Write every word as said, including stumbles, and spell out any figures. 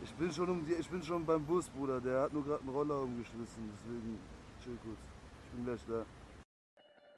Ich bin schon um die, ich bin schon beim Bus, Bruder. Der hat nur gerade einen Roller umgeschmissen, deswegen chill kurz. Ich bin gleich da.